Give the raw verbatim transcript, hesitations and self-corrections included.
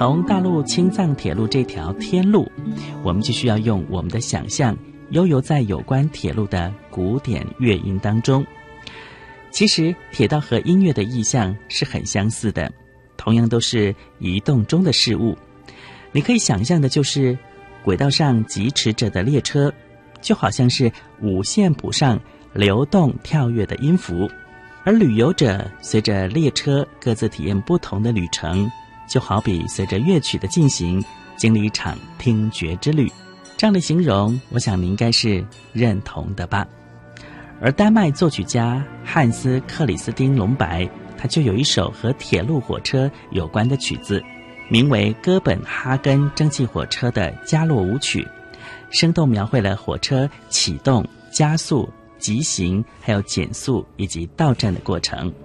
从大陆青藏铁路这条天路，我们就需要用我们的想象悠游在有关铁路的古典乐音当中。其实铁道和音乐的意象是很相似的，同样都是移动中的事物。你可以想象的就是轨道上疾驰着的列车，就好像是五线谱上流动跳跃的音符，而旅游者随着列车各自体验不同的旅程，就好比随着乐曲的进行经历一场听觉之旅。这样的形容我想你应该是认同的吧。而丹麦作曲家汉斯·克里斯汀·隆白，他就有一首和铁路火车有关的曲子，名为哥本哈根蒸汽火车的加洛舞曲，生动描绘了火车启动、加速、急行还有减速以及到站的过程。